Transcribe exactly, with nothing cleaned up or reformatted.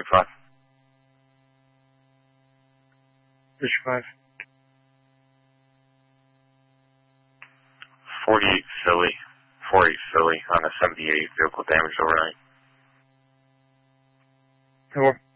five. Richard five. forty-eight Philly. forty-eight Philly on a seventy-eight vehicle damage overnight. Four.